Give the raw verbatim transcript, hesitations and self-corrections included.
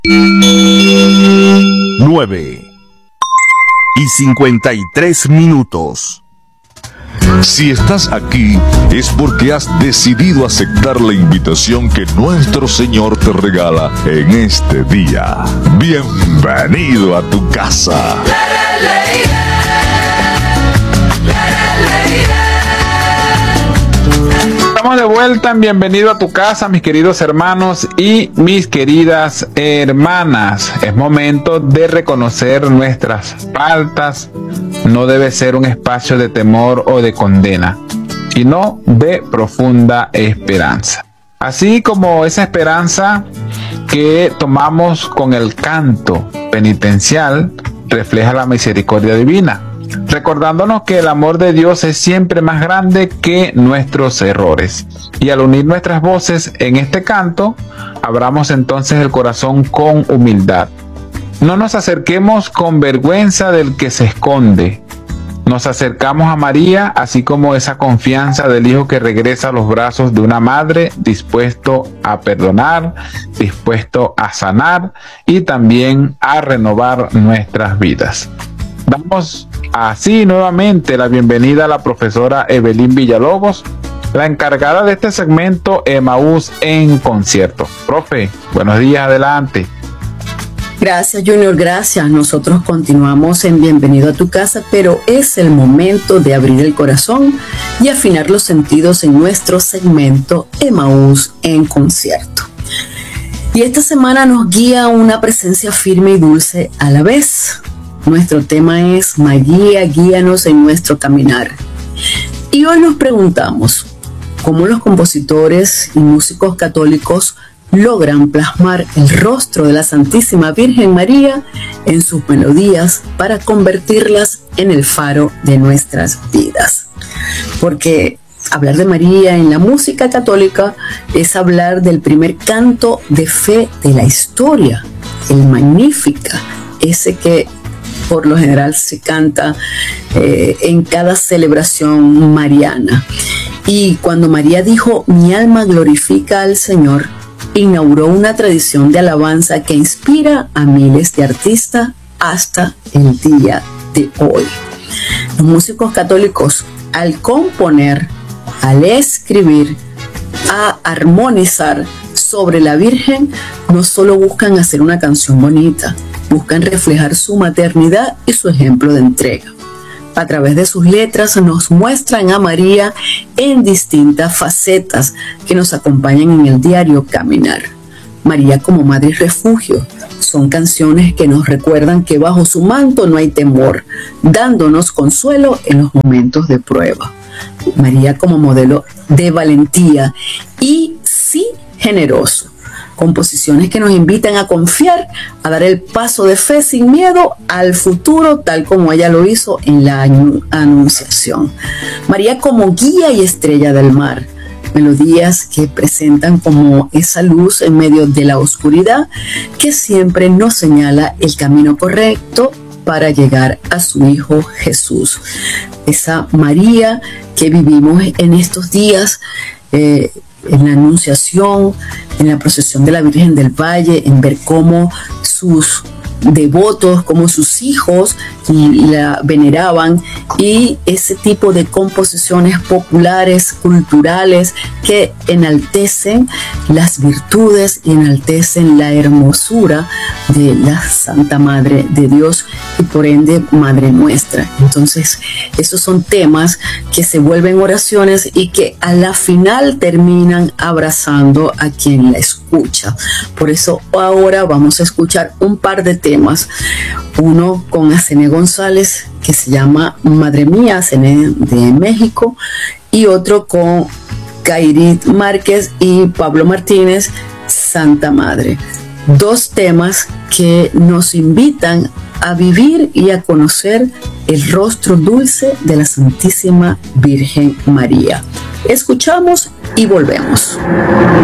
nueve y cincuenta y tres minutos. Si estás aquí es porque has decidido aceptar la invitación que nuestro Señor te regala en este día. Bienvenido a tu casa. Estamos de vuelta en Bienvenido a tu casa, mis queridos hermanos y mis queridas hermanas. Es momento de reconocer nuestras faltas. No debe ser un espacio de temor o de condena, sino de profunda esperanza. Así como esa esperanza que tomamos con el canto penitencial refleja la misericordia divina, recordándonos que el amor de Dios es siempre más grande que nuestros errores. Y al unir nuestras voces en este canto, abramos entonces el corazón con humildad. No nos acerquemos con vergüenza del que se esconde. Nos acercamos a María, así como esa confianza del hijo que regresa a los brazos de una madre, dispuesto a perdonar, dispuesto a sanar y también a renovar nuestras vidas. Damos así nuevamente la bienvenida a la profesora Evelyn Villalobos, la encargada de este segmento Emaús en concierto. Profe, buenos días, adelante. Gracias, Junior, gracias. Nosotros continuamos en Bienvenido a tu casa, pero es el momento de abrir el corazón y afinar los sentidos en nuestro segmento Emaús en concierto. Y esta semana nos guía una presencia firme y dulce a la vez. Nuestro tema es María, guíanos en nuestro caminar. Y hoy nos preguntamos, ¿cómo los compositores y músicos católicos logran plasmar el rostro de la Santísima Virgen María en sus melodías para convertirlas en el faro de nuestras vidas? Porque hablar de María en la música católica es hablar del primer canto de fe de la historia, el Magnífica, ese que por lo general se canta eh, en cada celebración mariana. Y cuando María dijo, mi alma glorifica al Señor, inauguró una tradición de alabanza que inspira a miles de artistas hasta el día de hoy. Los músicos católicos, al componer, al escribir, a armonizar sobre la Virgen, no solo buscan hacer una canción bonita, buscan reflejar su maternidad y su ejemplo de entrega. A través de sus letras nos muestran a María en distintas facetas que nos acompañan en el diario caminar. María como madre y refugio son canciones que nos recuerdan que bajo su manto no hay temor, dándonos consuelo en los momentos de prueba. María como modelo de valentía y sí generoso. Composiciones que nos invitan a confiar, a dar el paso de fe sin miedo al futuro, tal como ella lo hizo en la Anunciación. María como guía y estrella del mar. Melodías que presentan como esa luz en medio de la oscuridad que siempre nos señala el camino correcto para llegar a su Hijo Jesús. Esa María que vivimos en estos días, eh, en la Anunciación, en la procesión de la Virgen del Valle, en ver cómo sus devotos, como sus hijos la veneraban, y ese tipo de composiciones populares, culturales, que enaltecen las virtudes y enaltecen la hermosura de la Santa Madre de Dios y por ende Madre nuestra. Entonces esos son temas que se vuelven oraciones y que a la final terminan abrazando a quien la escucha. Por eso ahora vamos a escuchar un par de temas, uno con Asené González que se llama Madre Mía, Asené de México, y otro con Kairit Márquez y Pablo Martínez, Santa Madre. Dos temas que nos invitan a vivir y a conocer el rostro dulce de la Santísima Virgen María. Escuchamos y volvemos.